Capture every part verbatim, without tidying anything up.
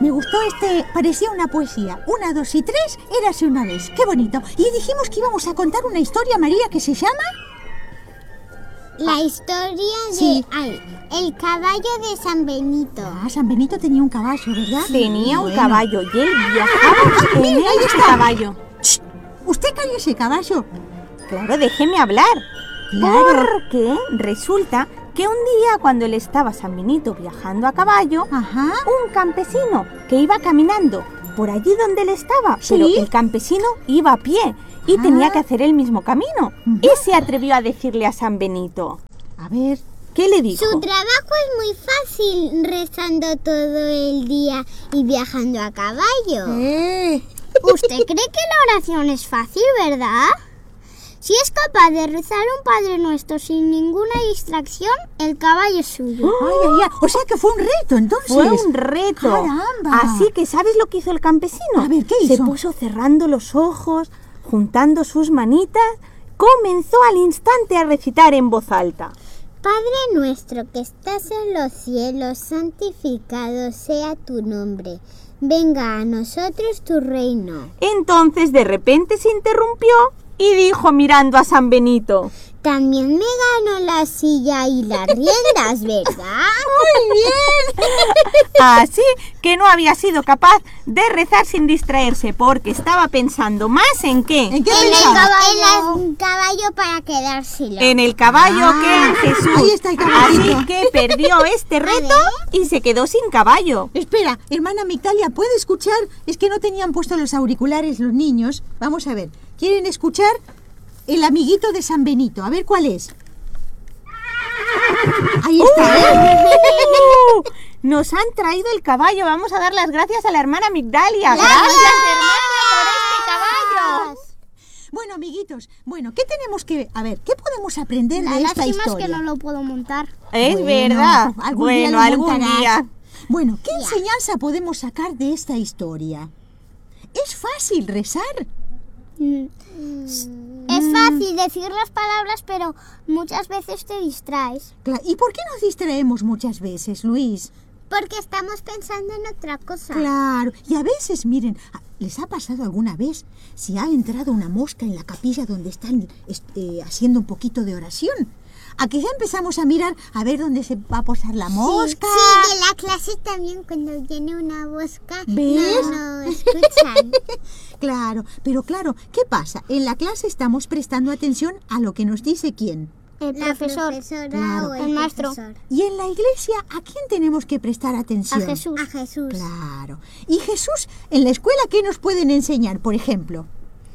me gustó este, parecía una poesía. Una, dos y tres, érase una vez. ¡Qué bonito! Y dijimos que íbamos a contar una historia, María, que se llama... La historia de... Sí. Ay, el caballo de San Benito. Ah, San Benito tenía un caballo, ¿verdad? Tenía un Bueno. caballo y él viajaba en mira, ahí este está. caballo. Shh, ¿usted calla ese caballo? Claro, déjeme hablar. Claro. Porque resulta que un día, cuando él estaba San Benito viajando a caballo, Ajá. un campesino que iba caminando por allí donde él estaba, ¿Sí? pero el campesino iba a pie y Ah. tenía que hacer el mismo camino. Ujú. Y se atrevió a decirle a San Benito. A ver... ¿Qué le dijo? Su trabajo es muy fácil rezando todo el día y viajando a caballo. Eh... ¿Usted cree que la oración es fácil, verdad? Si es capaz de rezar un Padre Nuestro sin ninguna distracción, el caballo es suyo. Ay, ay, ay. O sea que fue un reto, entonces. Fue un reto. ¡Caramba! Así que, ¿sabes lo que hizo el campesino? A ver, ¿qué Se hizo? puso cerrando los ojos, juntando sus manitas, comenzó al instante a recitar en voz alta. Padre nuestro que estás en los cielos, santificado sea tu nombre. Venga a nosotros tu reino. Entonces, de repente se interrumpió y dijo mirando a San Benito. También me gano la silla y las riendas, ¿verdad? ¡Muy bien! Así que no había sido capaz de rezar sin distraerse porque estaba pensando más en qué. ¿En qué En el pensaba? caballo, en el caballo para quedárselo. En el caballo Ah, que en Jesús. ahí está el caballito. Así que perdió este reto y se quedó sin caballo. Espera, hermana Migdalia, ¿puede escuchar? Es que no tenían puestos los auriculares los niños. Vamos a ver. ¿Quieren escuchar? El amiguito de San Benito. A ver cuál es. Ahí está. ¿eh? ¡Uh! Nos han traído el caballo. Vamos a dar las gracias a la hermana Migdalia. ¡Gracias! Gracias, hermana, por este caballo. Bueno, amiguitos, bueno, ¿qué tenemos que... A ver, ¿qué podemos aprender La de esta lástima es historia? que no lo puedo montar. Es Bueno, verdad. algún día bueno, lo algún montarás. día. Bueno, ¿qué Ya. enseñanza podemos sacar de esta historia? ¿Es fácil rezar? Es fácil decir las palabras, pero muchas veces te distraes. Cla- ¿Y por qué nos distraemos muchas veces, Luis? Porque estamos pensando en otra cosa. Claro, y a veces, miren, ¿les ha pasado alguna vez si ha entrado una mosca en la capilla donde están este, haciendo un poquito de oración? A que ya empezamos a mirar a ver dónde se va a posar la mosca. Sí, en la clase también cuando viene una mosca ¿Ves? no, no escuchan. Claro, pero claro, ¿qué pasa? En la clase estamos prestando atención a lo que nos dice quién. El La profesor, profesora Claro. o el maestro. profesor. Y en la iglesia, ¿a quién tenemos que prestar atención? a Jesús. A Jesús. Claro. Y Jesús, en la escuela, ¿qué nos pueden enseñar, por ejemplo?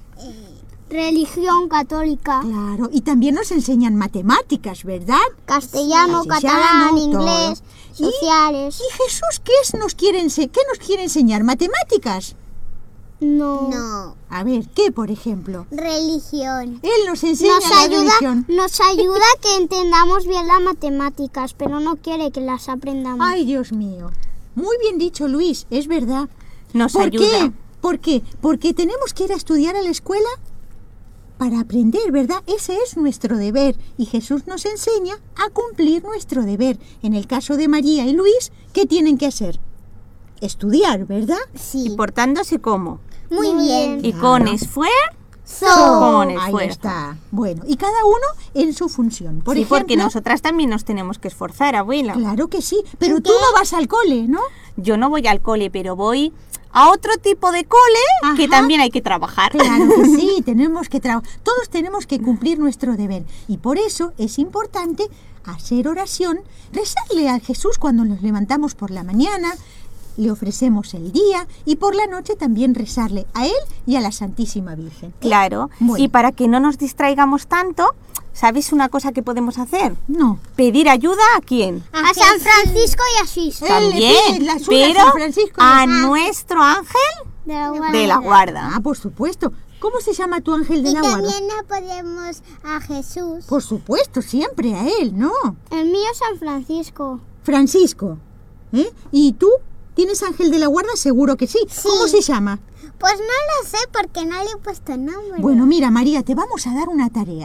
Religión católica, Claro, y también nos enseñan matemáticas, ¿verdad? castellano, Castellano, catalán, todo. inglés, ¿Y? sociales. ¿Y Jesús qué, es, nos quiere ense- qué nos quiere enseñar? ¿Matemáticas? No. No. A ver, ¿qué, por ejemplo? Religión. Él nos enseña Nos la ayuda, religión. nos ayuda a que entendamos bien las matemáticas, pero no quiere que las aprendamos. Ay, Dios mío. Muy bien dicho, Luis, es verdad. Nos ¿Por ayuda. qué? ¿Por qué? Porque tenemos que ir a estudiar a la escuela para aprender, ¿verdad? Ese es nuestro deber. Y Jesús nos enseña a cumplir nuestro deber. En el caso de María y Luis, ¿qué tienen que hacer? Estudiar, ¿verdad? Sí. Y portándose como. Muy bien. Y con esfuerzo. So. Con Ahí esfuerzo. está. Bueno, y cada uno en su función. Por sí, ejemplo, porque nosotras también nos tenemos que esforzar, abuela. Claro que sí, pero tú no vas al cole, ¿no? Yo no voy al cole, pero voy a otro tipo de cole que Ajá. también hay que trabajar. Claro que sí, tenemos que trabajar. Todos tenemos que cumplir nuestro deber. Y por eso es importante hacer oración, rezarle a Jesús cuando nos levantamos por la mañana, le ofrecemos el día y por la noche también rezarle a Él y a la Santísima Virgen. Claro. Bueno. Y para que no nos distraigamos tanto, ¿sabéis una cosa que podemos hacer? No. Pedir ayuda a quién. A San Francisco y Asís. Eh, También, le pide la suya a pero San Francisco de a Asís. nuestro ángel De la guarda. de la guarda. Ah, por supuesto. ¿Cómo se llama tu ángel de Y la guarda? también no podemos a Jesús. Por supuesto, siempre a Él, ¿no? El mío es San Francisco. Francisco. ¿Eh? ¿Y tú? ¿Tienes ángel de la guarda? Seguro que sí. Sí. ¿Cómo se llama? Pues no lo sé porque no le he puesto nombre. Bueno, mira, María, te vamos a dar una tarea.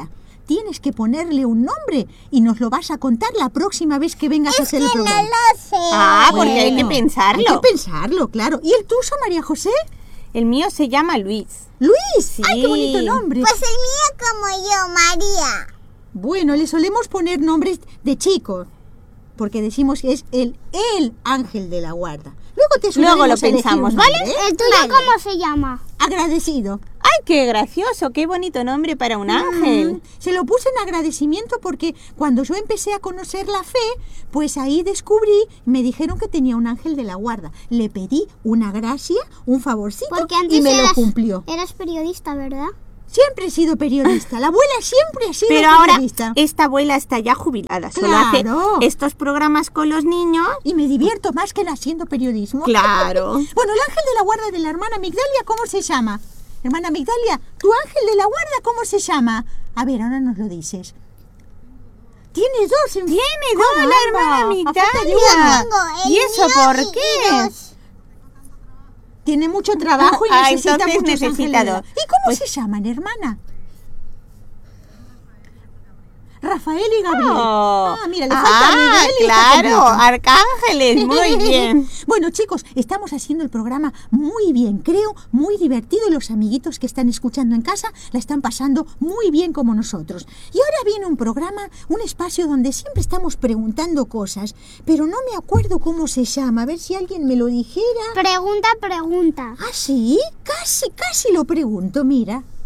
tienes que ponerle un nombre y nos lo vas a contar la próxima vez que vengas a hacer el Que no programa. lo sé. Ah, porque hay que Bueno, pensarlo. Hay que pensarlo, claro. ¿Y el tuyo, María José? El mío se llama Luis. Luis. ¡Ay, qué bonito nombre! Pues el mío como yo, María. Bueno, le solemos poner nombres de chico, porque decimos que es el, el ángel de la guarda. Luego te Luego lo ayudaremos a elegir pensamos, un ¿vale? nombre, ¿eh? ¿El tuyo cómo se llama? Agradecido. ¡Ay, qué gracioso! ¡Qué bonito nombre para un ángel! Mm, Se lo puse en agradecimiento porque cuando yo empecé a conocer la fe, pues ahí descubrí, me dijeron que tenía un ángel de la guarda. Le pedí una gracia, un favorcito Porque antes y me eras, lo cumplió. eras periodista, ¿verdad? Siempre he sido periodista. La abuela siempre ha sido Pero ahora periodista. esta abuela está ya jubilada. Solo Claro. hace estos programas con los niños. Y me divierto más que haciendo periodismo. Claro. Bueno, el ángel de la guarda de la hermana Migdalia, ¿cómo se llama? Hermana Migdalia, ¿tu ángel de la guarda cómo se llama? A ver, ahora nos lo dices. Tiene dos. en- Tiene dos la hermana A falta de Migdalia. una. Tengo el ¿Y eso mío por y- qué? y dos. Tiene mucho trabajo y Ah, necesita entonces muchos necesita ángeles. dos. ¿Y cómo Pues- se llaman, hermana? Rafael y Gabriel. Oh. Ah, mira, le falta Ah, Miguel y está claro, completo. arcángeles, muy bien. Bueno, chicos, estamos haciendo el programa muy bien, creo, muy divertido y los amiguitos que están escuchando en casa la están pasando muy bien como nosotros. Y ahora viene un programa, un espacio donde siempre estamos preguntando cosas, pero no me acuerdo cómo se llama, a ver si alguien me lo dijera. Pregunta, pregunta. ¿Ah, sí? Casi, casi lo pregunto, mira.